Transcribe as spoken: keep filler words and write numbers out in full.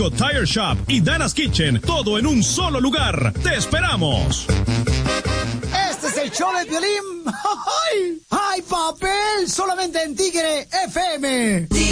Amigo Tire Shop y Dana's Kitchen, todo en un solo lugar. ¡Te esperamos! Este es el show de Piolín. ¡Ay, ay, papel! Solamente en Tigre F M.